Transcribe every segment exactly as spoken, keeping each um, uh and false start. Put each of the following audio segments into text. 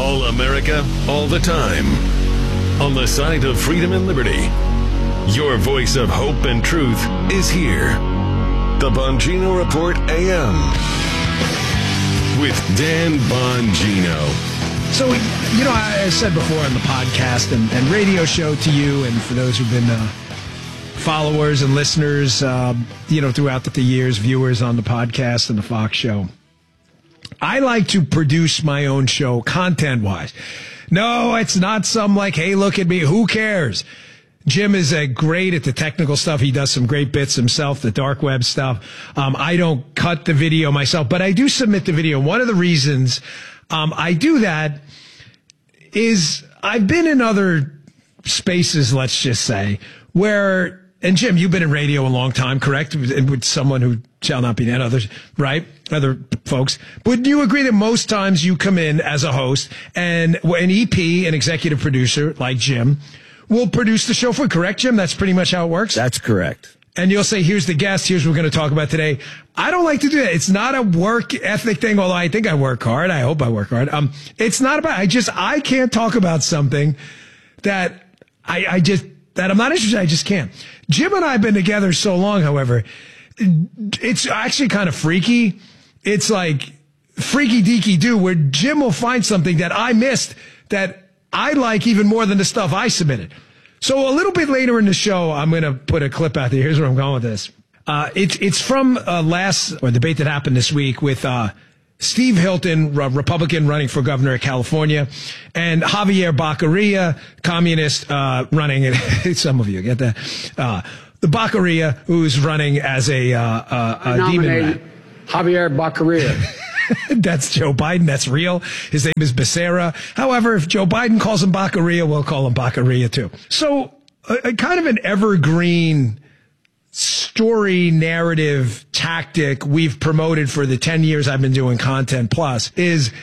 All America, all the time. On the side of freedom and liberty. Your voice of hope and truth is here. The Bongino Report A M. With Dan Bongino. So, you know, I said before on the podcast and, and radio show to you, and for those who've been uh, followers and listeners, uh, you know, throughout the years, viewers on the podcast and the Fox show, I like to produce my own show content-wise. No, it's not some like, hey, look at me, who cares? Jim is uh, great at the technical stuff. He does some great bits himself, the dark web stuff. Um, I don't cut the video myself, but I do submit the video. One of the reasons um, I do that is I've been in other spaces, let's just say, where, and Jim, you've been in radio a long time, correct? With someone who shall not be named, others, right? Other folks. Would you agree that most times you come in as a host and an E P, an executive producer like Jim, will produce the show for you, correct, Jim? That's pretty much how it works? That's correct. And you'll say, here's the guest, here's what we're going to talk about today. I don't like to do that. It's not a work ethic thing, although I think I work hard. I hope I work hard. Um, it's not about, I just, I can't talk about something that I, I just, that I'm not interested in. I just can't. Jim and I have been together so long, however, it's actually kind of freaky. It's like freaky deaky do, where Jim will find something that I missed that I like even more than the stuff I submitted. So a little bit later in the show, I'm going to put a clip out there. Here's where I'm going with this. Uh, it's, it's from uh, last, or debate that happened this week with uh, Steve Hilton, a Republican running for governor of California, and Javier Baccaria, communist, uh, running it. Some of you get that. Uh, the Baccaria, who's running as a, uh, uh, a demon rat. Javier Baccaria. That's Joe Biden. That's real. His name is Becerra. However, if Joe Biden calls him Baccaria, we'll call him Baccaria too. So a, a kind of an evergreen story, narrative, tactic we've promoted for the ten years I've been doing Content Plus is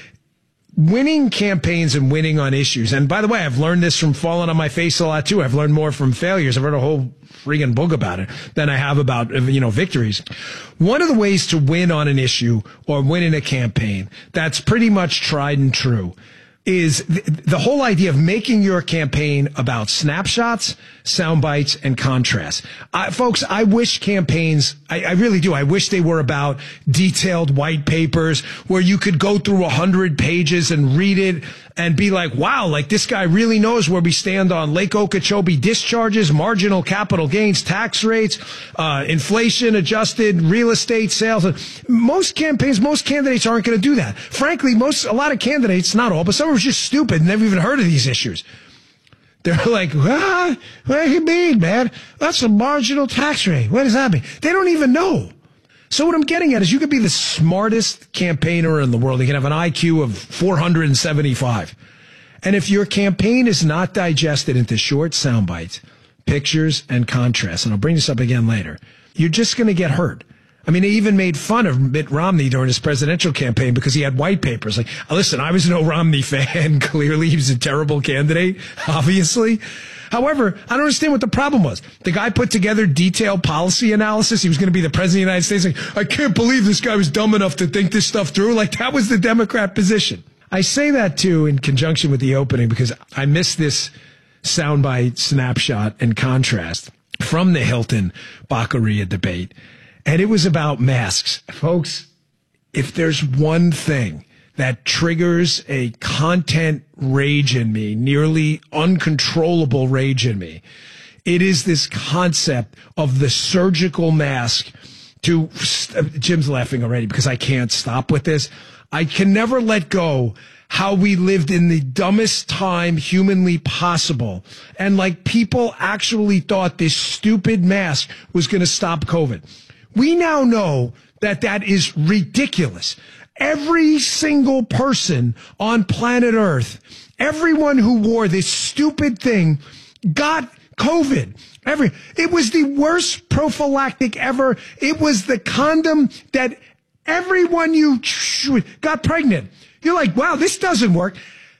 winning campaigns and winning on issues. And by the way, I've learned this from falling on my face a lot too. I've learned more from failures. I've read a whole friggin' book about it than I have about, you know, victories. One of the ways to win on an issue or win in a campaign that's pretty much tried and true is th- the whole idea of making your campaign about snapshots, sound bites, and contrast. I, folks, I wish campaigns, I, I really do, I wish they were about detailed white papers where you could go through a hundred pages and read it and be like, wow, like this guy really knows where we stand on Lake Okeechobee discharges, marginal capital gains, tax rates, uh, inflation adjusted real estate sales. Most campaigns, most candidates aren't going to do that. Frankly, most, a lot of candidates, not all, but some are just stupid, never even heard of these issues. They're like, ah, what do you mean, man? That's a marginal tax rate. What does that mean? They don't even know. So what I'm getting at is you could be the smartest campaigner in the world. You can have an I Q of four hundred seventy-five. And if your campaign is not digested into short sound bites, pictures, and contrast, and I'll bring this up again later, you're just going to get hurt. I mean, they even made fun of Mitt Romney during his presidential campaign because he had white papers. Like, listen, I was no Romney fan. Clearly, he was a terrible candidate, obviously. However, I don't understand what the problem was. The guy put together detailed policy analysis. He was going to be the president of the United States. Like, I can't believe this guy was dumb enough to think this stuff through. Like, that was the Democrat position. I say that, too, in conjunction with the opening because I missed this soundbite snapshot and contrast from the Hilton Baccaria debate. And it was about masks. Folks, if there's one thing that triggers a content rage in me, nearly uncontrollable rage in me, it is this concept of the surgical mask to, Jim's laughing already because I can't stop with this. I can never let go how we lived in the dumbest time humanly possible. And like people actually thought this stupid mask was going to stop COVID. We now know that that is ridiculous. Every single person on planet Earth, everyone who wore this stupid thing got COVID. Every, it was the worst prophylactic ever. It was the condom that everyone you got pregnant. You're like, wow, this doesn't work.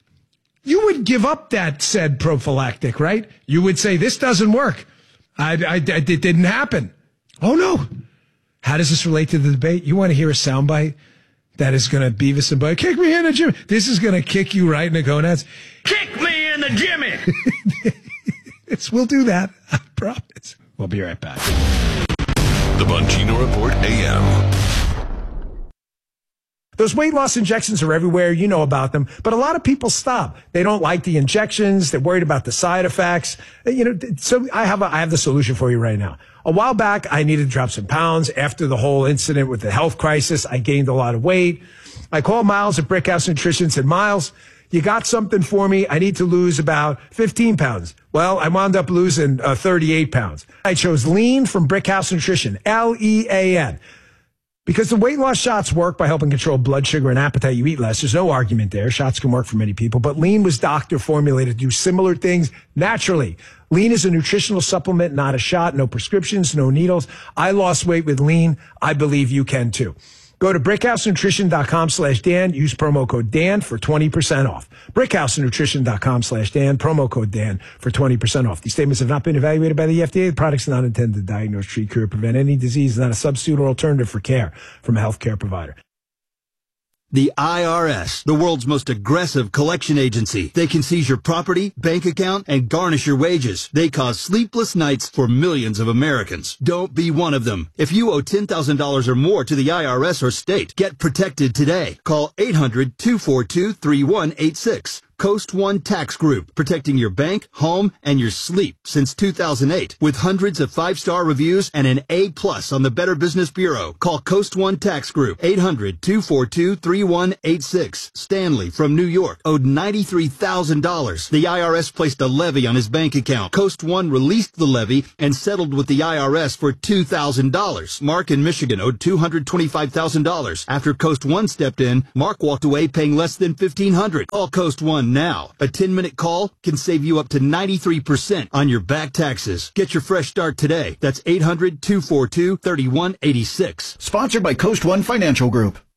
You would give up that said prophylactic, right? You would say, this doesn't work. I, I, it didn't happen. Oh, no. How does this relate to the debate? You want to hear a soundbite that is going to Beavis and Butthead, kick me in the gym. This is going to kick you right in the gonads. Kick me in the Jimmy. It's, we'll do that. I promise. We'll be right back. The Bongino Report A M. Those weight loss injections are everywhere. You know about them. But a lot of people stop. They don't like the injections. They're worried about the side effects. You know, so I have a, I have the solution for you right now. A while back, I needed to drop some pounds. After the whole incident with the health crisis, I gained a lot of weight. I called Miles at Brickhouse Nutrition and said, Miles, you got something for me? I need to lose about fifteen pounds. Well, I wound up losing uh, thirty-eight pounds. I chose Lean from Brickhouse Nutrition, L E A N. Because the weight loss shots work by helping control blood sugar and appetite, you eat less. There's no argument there. Shots can work for many people. But Lean was doctor formulated to do similar things naturally. Lean is a nutritional supplement, not a shot. No prescriptions, no needles. I lost weight with Lean. I believe you can too. Go to brickhousenutrition.com slash Dan. Use promo code Dan for twenty percent off. brickhousenutrition.com slash Dan. Promo code Dan for twenty percent off. These statements have not been evaluated by the F D A. The products are not intended to diagnose, treat, cure, prevent any disease. Not a substitute or alternative for care from a healthcare provider. The I R S, the world's most aggressive collection agency. They can seize your property, bank account, and garnish your wages. They cause sleepless nights for millions of Americans. Don't be one of them. If you owe ten thousand dollars or more to the I R S or state, get protected today. Call eight hundred, two four two, three one eight six. Coast One Tax Group, protecting your bank, home, and your sleep since two thousand eight. With hundreds of five-star reviews and an A plus on the Better Business Bureau. Call Coast One Tax Group, eight hundred, two four two, three one eight six. Stanley from New York owed ninety-three thousand dollars. The I R S placed a levy on his bank account. Coast One released the levy and settled with the I R S for two thousand dollars. Mark in Michigan owed two hundred twenty-five thousand dollars. After Coast One stepped in, Mark walked away paying less than fifteen hundred dollars. Call Coast One now. A ten-minute call can save you up to ninety-three percent on your back taxes. Get your fresh start today. That's eight hundred, two four two, three one eight six. Sponsored by Coast One Financial Group.